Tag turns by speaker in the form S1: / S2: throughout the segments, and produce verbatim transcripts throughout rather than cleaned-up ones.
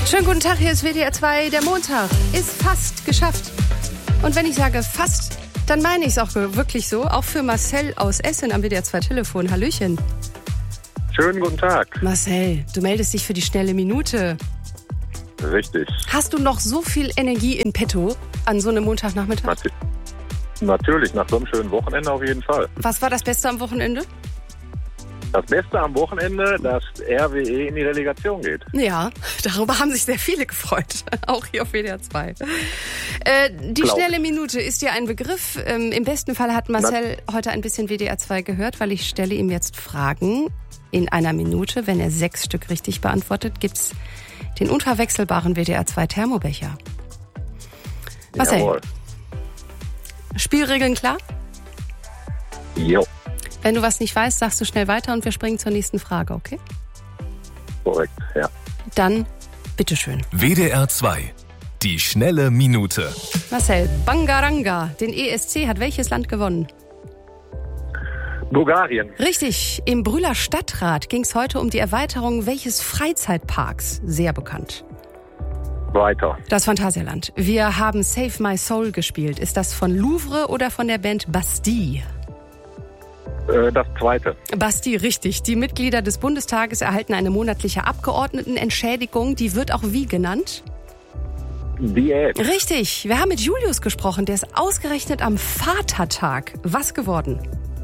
S1: Schönen guten Tag, hier ist W D R zwei. Der Montag ist fast geschafft. Und wenn ich sage fast, dann meine ich es auch wirklich so. Auch für Marcel aus Essen am W D R zwei Telefon. Hallöchen.
S2: Schönen guten Tag.
S1: Marcel, du meldest dich für die schnelle Minute.
S2: Richtig.
S1: Hast du noch so viel Energie in petto an so einem Montagnachmittag?
S2: Nat- Natürlich, nach so einem schönen Wochenende auf jeden Fall.
S1: Was war das Beste am Wochenende?
S2: Das Beste am Wochenende, dass R W E in die Relegation geht.
S1: Ja, darüber haben sich sehr viele gefreut, auch hier auf W D R zwei. Äh, die
S2: Glaub
S1: schnelle
S2: ich.
S1: Minute ist dir ein Begriff. Ähm, Im besten Fall hat Marcel Na- heute ein bisschen W D R zwei gehört, weil ich stelle ihm jetzt Fragen in einer Minute. Wenn er sechs Stück richtig beantwortet, gibt's den unverwechselbaren W D R zwei Thermobecher. Marcel,
S2: Jawohl.
S1: Spielregeln klar?
S2: Jo,
S1: Wenn du was nicht weißt, sagst du schnell weiter und wir springen zur nächsten Frage, okay?
S2: korrekt, ja.
S1: Dann bitteschön.
S3: W D R zwei. Die schnelle Minute.
S1: Marcel, Bangaranga, den E S C hat welches Land gewonnen?
S2: Bulgarien,
S1: Richtig, im Brühler Stadtrat ging es heute um die Erweiterung welches Freizeitparks? Sehr bekannt.
S2: weiter.
S1: Das Phantasialand. Wir haben Save My Soul gespielt. Ist das von Louvre oder von der Band Bastille?
S2: Äh, das zweite.
S1: Bastille, richtig. Die Mitglieder des Bundestages erhalten eine monatliche Abgeordnetenentschädigung. Die wird auch wie genannt?
S2: Diät.
S1: Richtig. Wir haben mit Julius gesprochen. Der ist ausgerechnet am Vatertag was geworden?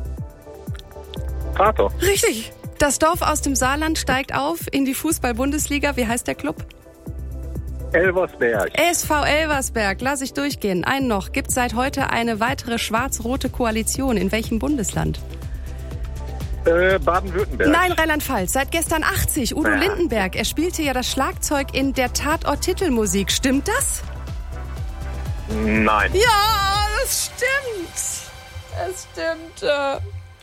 S2: Vater.
S1: Richtig. Das Dorf aus dem Saarland steigt auf in die Fußball-Bundesliga. Wie heißt der Club?
S2: Elversberg.
S1: S V Elversberg. Lass ich durchgehen. Einen noch. Gibt seit heute eine weitere schwarz-rote Koalition. In welchem Bundesland?
S2: Äh, Baden-Württemberg.
S1: Nein, Rheinland-Pfalz. Seit gestern achtzig. Udo
S2: Ja.
S1: Lindenberg. Er spielte ja das Schlagzeug in der Tatort-Titelmusik. Stimmt das?
S2: Nein.
S1: Ja, das stimmt. Es stimmt. äh.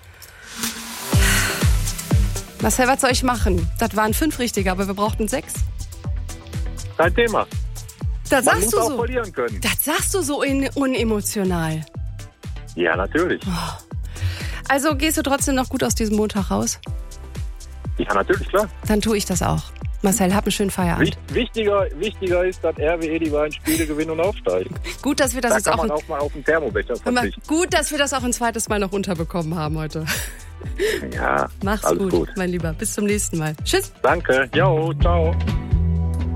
S1: Marcel, was soll ich machen? Das waren fünf richtige, aber wir brauchten sechs.
S2: Kein Thema.
S1: Das
S2: Man
S1: sagst
S2: muss
S1: du
S2: auch
S1: so.
S2: verlieren können.
S1: Das sagst du so in, unemotional.
S2: Ja, natürlich.
S1: Also gehst du trotzdem noch gut aus diesem Montag raus?
S2: Ja, natürlich, klar.
S1: Dann tue ich das auch. Marcel, hab einen schönen Feierabend.
S2: Wich- Wichtiger, wichtiger ist, dass R W E die beiden Spiele gewinnen und aufsteigen.
S1: Gut, dass wir das
S2: Da
S1: jetzt
S2: kann
S1: auch,
S2: man
S1: ein,
S2: auch mal auf den Thermobecher
S1: Hör mal,
S2: verzichten.
S1: gut, dass wir das auch ein zweites Mal noch unterbekommen haben heute.
S2: Ja,
S1: Mach's
S2: alles
S1: gut,
S2: gut.
S1: mein Lieber. Bis zum nächsten Mal. Tschüss.
S2: Danke. Jo, ciao.